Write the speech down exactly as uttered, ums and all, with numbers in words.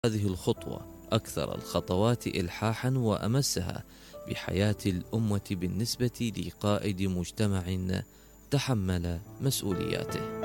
هذه الخطوة أكثر الخطوات إلحاحا وأمسها بحياة الأمة بالنسبة لقائد مجتمع تحمل مسؤولياته.